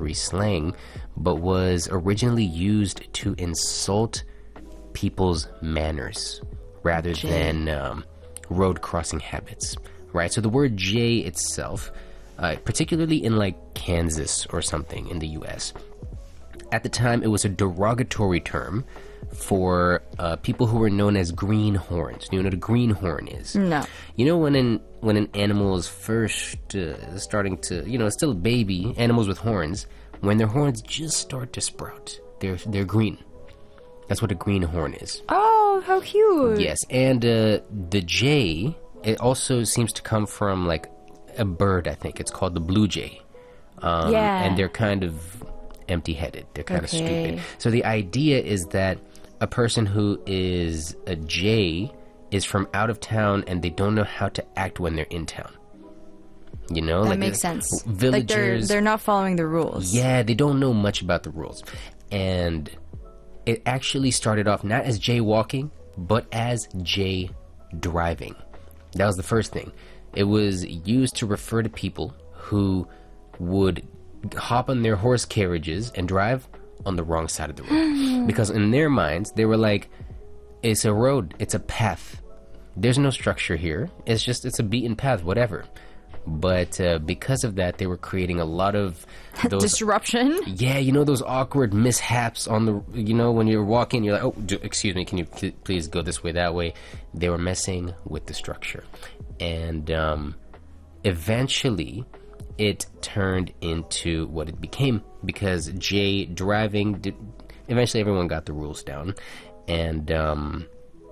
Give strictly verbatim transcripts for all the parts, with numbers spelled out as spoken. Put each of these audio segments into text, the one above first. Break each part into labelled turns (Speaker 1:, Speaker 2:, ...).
Speaker 1: derogatory slang, but was originally used to insult people's manners rather
Speaker 2: Jay.
Speaker 1: than um, road crossing habits, right? So the word Jay itself, uh, particularly in like Kansas or something in the U S, at the time it was a derogatory term for uh, people who were known as greenhorns. Do you know what a greenhorn is?
Speaker 2: No.
Speaker 1: You know when an when an animal is first uh, starting to, you know, it's still a baby, animals with horns, when their horns just start to sprout, they're they're green. That's what a greenhorn is.
Speaker 2: Oh, how cute.
Speaker 1: Yes, and uh, the jay, it also seems to come from like a bird, I think. It's called the blue jay. Um,
Speaker 2: Yeah.
Speaker 1: And they're kind of empty-headed. They're kind
Speaker 2: Okay.
Speaker 1: of stupid. So the idea is that a person who is a jay is from out of town and they don't know how to act when they're in town. You know?
Speaker 2: That
Speaker 1: like
Speaker 2: makes
Speaker 1: uh,
Speaker 2: sense.
Speaker 1: Villagers.
Speaker 2: Like they're, they're not following the rules.
Speaker 1: Yeah, they don't know much about the rules. And it actually started off not as jaywalking, but as jay driving. That was the first thing. It was used to refer to people who would hop on their horse carriages and drive on the wrong side of the road. Because in their minds, they were like, it's a road, it's a path. There's no structure here. It's just, it's a beaten path, whatever. But uh, because of that, they were creating a lot of those...
Speaker 2: Disruption.
Speaker 1: Yeah, you know those awkward mishaps on the, you know, when you're walking, you're like, oh, d- excuse me, can you pl- please go this way, that way? They were messing with the structure. And um, eventually, it turned into what it became because Jay driving, did, eventually everyone got the rules down. And um,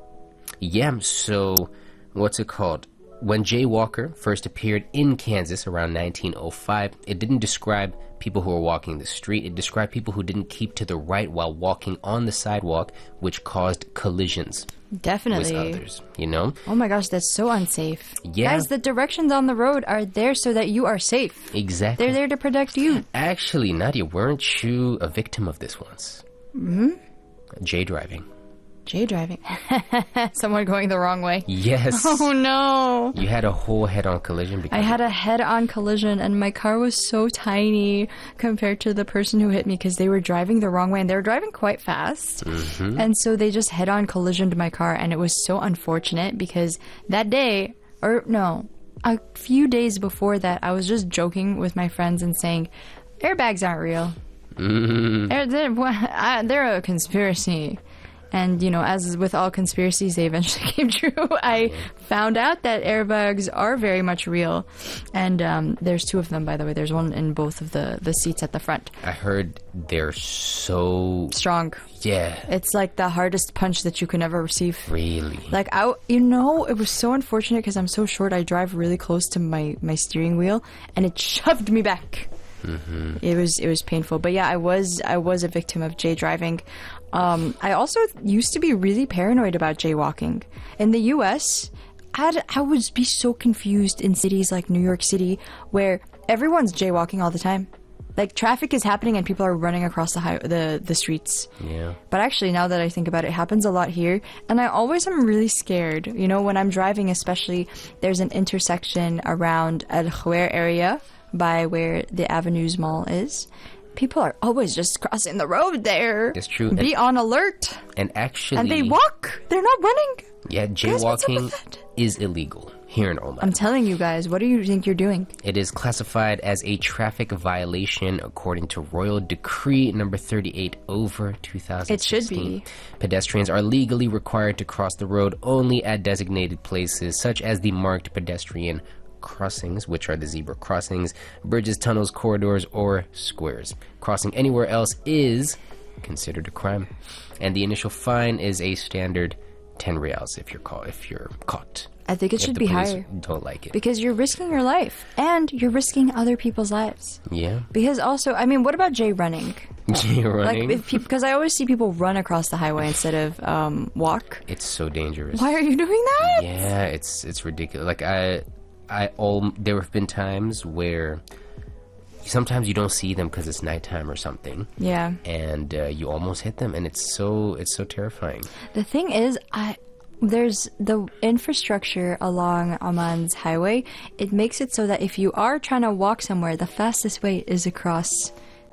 Speaker 1: yeah, so what's it called? When Jay Walker first appeared in Kansas around nineteen oh five, it didn't describe people who were walking the street. It described people who didn't keep to the right while walking on the sidewalk, which caused collisions
Speaker 2: Definitely.
Speaker 1: with others, you know?
Speaker 2: Oh my gosh, that's so unsafe.
Speaker 1: Yeah.
Speaker 2: Guys, the directions on the road are there so that you are safe.
Speaker 1: Exactly.
Speaker 2: They're there to protect you.
Speaker 1: Actually, Nadia, weren't you a victim of this once? Mm-hmm. Jay driving.
Speaker 2: Jay driving. Someone going the wrong way.
Speaker 1: Yes.
Speaker 2: Oh no.
Speaker 1: You had a whole head-on collision because
Speaker 2: I had a head-on collision and my car was so tiny compared to the person who hit me because they were driving the wrong way and they were driving quite fast.
Speaker 1: Mm-hmm.
Speaker 2: And so they just head-on collisioned my car and it was so unfortunate because that day, or no, a few days before that, I was just joking with my friends and saying, airbags aren't real.
Speaker 1: Mm-hmm.
Speaker 2: They're, they're, I- they're a conspiracy. And, you know, as with all conspiracies, they eventually came true. I found out that airbags are very much real. And um, there's two of them, by the way. There's one in both of the, the seats at the front.
Speaker 1: I heard they're so...
Speaker 2: Strong.
Speaker 1: Yeah.
Speaker 2: It's like the hardest punch that you can ever receive.
Speaker 1: Really?
Speaker 2: Like, I, you know, it was so unfortunate because I'm so short. I drive really close to my, my steering wheel, and it shoved me back. Mm-hmm. It was it was painful, but yeah, I was I was a victim of jay driving. Um, I also used to be really paranoid about jaywalking. In the U S, I'd, I would be so confused in cities like New York City where everyone's jaywalking all the time. Like traffic is happening and people are running across the high, the the streets.
Speaker 1: Yeah.
Speaker 2: But actually, now that I think about it, it happens a lot here. And I always am really scared. You know, when I'm driving, especially, there's an intersection around Al Khawair area by where the Avenues Mall is. People are always just crossing the road there.
Speaker 1: It's true.
Speaker 2: Be
Speaker 1: And-
Speaker 2: on alert.
Speaker 1: And actually...
Speaker 2: And they walk. They're not running.
Speaker 1: Yeah,
Speaker 2: Guys, what's up
Speaker 1: jaywalking
Speaker 2: with that?
Speaker 1: is illegal here in Oman.
Speaker 2: I'm telling you guys, what do you think you're doing?
Speaker 1: It is classified as a traffic violation according to Royal Decree number thirty-eight over two thousand sixteen.
Speaker 2: It should be.
Speaker 1: Pedestrians are legally required to cross the road only at designated places such as the marked pedestrian crossings, which are the zebra crossings, bridges, tunnels, corridors, or squares. Crossing anywhere else is considered a crime. And the initial fine is a standard ten reals if you're caught. If you're caught.
Speaker 2: I think it
Speaker 1: If
Speaker 2: should
Speaker 1: the
Speaker 2: be
Speaker 1: police
Speaker 2: higher.
Speaker 1: don't like it.
Speaker 2: Because you're risking your life. And you're risking other people's lives.
Speaker 1: Yeah.
Speaker 2: Because also, I mean, what about jay running?
Speaker 1: Jay running.
Speaker 2: Like, if people, because I always see people run across the highway instead of um, walk.
Speaker 1: It's so dangerous.
Speaker 2: Why are you doing that?
Speaker 1: Yeah, it's it's ridiculous. Like I, I all there have been times where sometimes you don't see them because it's nighttime or something,
Speaker 2: Yeah.
Speaker 1: and uh, you almost hit them, and it's so it's so terrifying.
Speaker 2: The thing is, I there's the infrastructure along Oman's highway. It makes it so that if you are trying to walk somewhere, the fastest way is across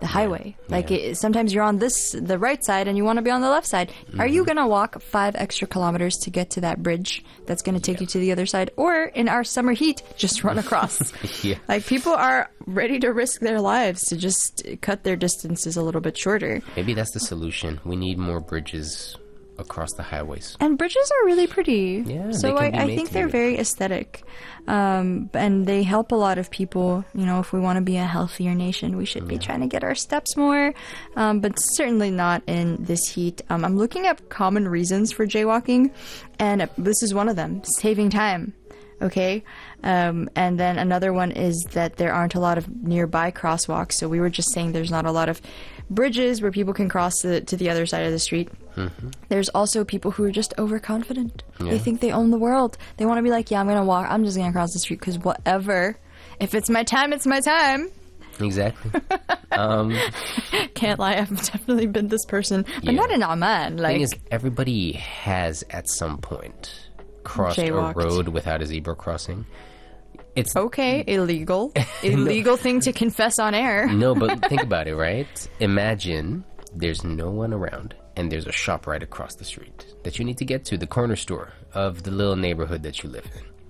Speaker 2: the highway. Like
Speaker 1: yeah.
Speaker 2: it, sometimes you're on this the right side and you want to be on the left side. Mm-hmm. Are you gonna walk five extra kilometers to get to that bridge that's gonna take yeah. you to the other side, or in our summer heat, just run across?
Speaker 1: yeah.
Speaker 2: Like people are ready to risk their lives to just cut their distances a little bit shorter.
Speaker 1: Maybe that's the solution. We need more bridges across the highways.
Speaker 2: And bridges are really pretty.
Speaker 1: Yeah,
Speaker 2: so I, I think they're very aesthetic. Um, and they help a lot of people. You know, if we want to be a healthier nation, we should yeah. be trying to get our steps more. Um, but certainly not in this heat. Um, I'm looking up common reasons for jaywalking, and this is one of them: saving time. Okay. Um, and then another one is that there aren't a lot of nearby crosswalks. So we were just saying there's not a lot of bridges where people can cross the, to the other side of the street. Mm-hmm. There's also people who are just overconfident. Yeah. They think they own the world. They want to be like, yeah, I'm going to walk. I'm just going to cross the street because whatever. If it's my time, it's my time.
Speaker 1: Exactly. um,
Speaker 2: Can't lie. I've definitely been this person. But yeah. not in Amman. Like,
Speaker 1: thing is, everybody has at some point crossed
Speaker 2: jaywalked.
Speaker 1: a road without a zebra crossing. It's
Speaker 2: okay, illegal. Illegal no. thing to confess on air.
Speaker 1: No, but think about it, right? Imagine there's no one around and there's a shop right across the street that you need to get to, the corner store of the little neighborhood that you live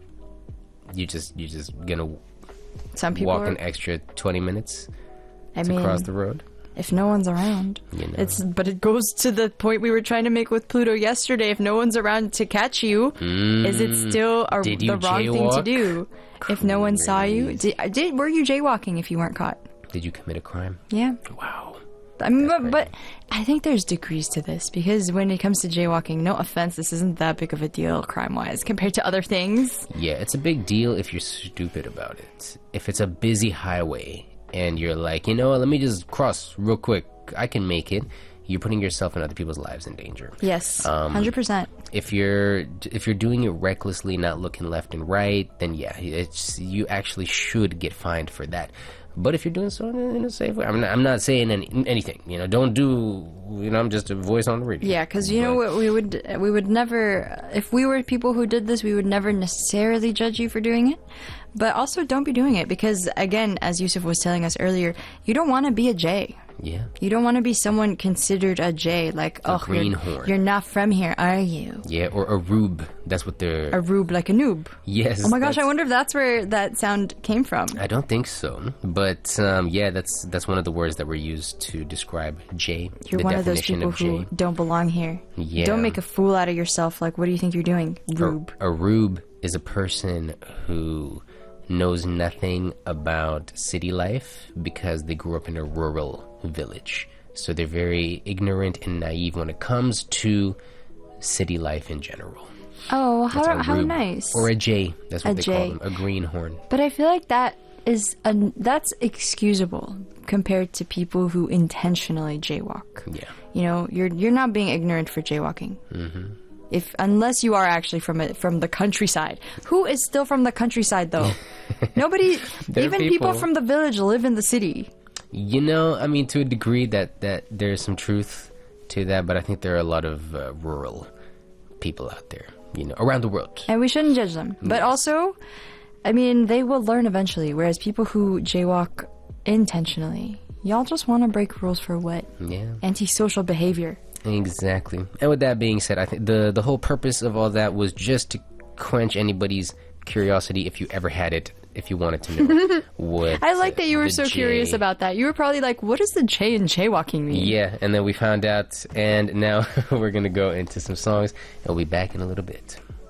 Speaker 1: in. You just you're just gonna
Speaker 2: Some people
Speaker 1: walk
Speaker 2: are...
Speaker 1: an extra twenty minutes
Speaker 2: I
Speaker 1: to
Speaker 2: mean,
Speaker 1: cross the road.
Speaker 2: If no one's around,
Speaker 1: you know.
Speaker 2: It's but it goes to the point we were trying to make with Pluto yesterday. If no one's around to catch you,
Speaker 1: mm.
Speaker 2: is it still a,
Speaker 1: Did
Speaker 2: the
Speaker 1: you
Speaker 2: wrong
Speaker 1: jaywalk?
Speaker 2: thing to do?
Speaker 1: Crazy.
Speaker 2: If no one saw you, did, did were you jaywalking if you weren't caught?
Speaker 1: Did you commit a crime?
Speaker 2: Yeah.
Speaker 1: Wow.
Speaker 2: I mean, but, but I think there's degrees to this, because when it comes to jaywalking, no offense, this isn't that big of a deal crime-wise compared to other things.
Speaker 1: Yeah, it's a big deal if you're stupid about it. If it's a busy highway and you're like, you know what, let me just cross real quick, I can make it. You're putting yourself and other people's lives in danger.
Speaker 2: Yes,
Speaker 1: um,
Speaker 2: one hundred percent.
Speaker 1: If you're if you're doing it recklessly, not looking left and right, then yeah, it's you actually should get fined for that. But if you're doing so in a safe way, I'm not, I'm not saying any, anything. You know, don't do. You know, I'm just a voice on the radio.
Speaker 2: Yeah, because you but, know what, we would we would never, if we were people who did this, we would never necessarily judge you for doing it. But also, don't be doing it because, again, as Yusuf was telling us earlier, you don't want to be a J.
Speaker 1: Yeah.
Speaker 2: You don't want to be someone considered a J, like,
Speaker 1: a
Speaker 2: oh,
Speaker 1: greenhorn.
Speaker 2: You're, you're not from here, are you?
Speaker 1: Yeah, or a rube. That's what they're...
Speaker 2: A rube, like a noob.
Speaker 1: Yes.
Speaker 2: Oh my gosh, I wonder if that's where that sound came from.
Speaker 1: I don't think so. But, um, yeah, that's that's one of the words that were used to describe J.
Speaker 2: You're
Speaker 1: the
Speaker 2: one of those people
Speaker 1: of
Speaker 2: who don't belong here.
Speaker 1: Yeah.
Speaker 2: Don't make a fool out of yourself. Like, what do you think you're doing? Rube.
Speaker 1: A, a rube is a person who knows nothing about city life because they grew up in a rural village. So they're very ignorant and naive when it comes to city life in general.
Speaker 2: Oh, how how nice.
Speaker 1: Or a J, that's what
Speaker 2: a
Speaker 1: they
Speaker 2: J.
Speaker 1: call them, a greenhorn.
Speaker 2: But I feel like that is a, that's excusable compared to people who intentionally jaywalk.
Speaker 1: Yeah.
Speaker 2: You know, you're you're not being ignorant for jaywalking. Mm-hmm. If unless you are actually from a, from the countryside. Who is still from the countryside though? Nobody, even people. people from the village live in the city.
Speaker 1: You know, I mean, to a degree that, that there's some truth to that, but I think there are a lot of uh, rural people out there, you know, around the world.
Speaker 2: And we shouldn't judge them. But yes. also, I mean, they will learn eventually, whereas people who jaywalk intentionally, y'all just want to break rules for what?
Speaker 1: Yeah.
Speaker 2: Antisocial behavior.
Speaker 1: Exactly. And with that being said, I think the, the whole purpose of all that was just to quench anybody's curiosity, if you ever had it, if you wanted to know what
Speaker 2: I like that you were so
Speaker 1: J...
Speaker 2: curious about that. You were probably like, what does the J in jaywalking mean?
Speaker 1: Yeah, and then we found out, and now we're going to go into some songs, and we'll be back in a little bit.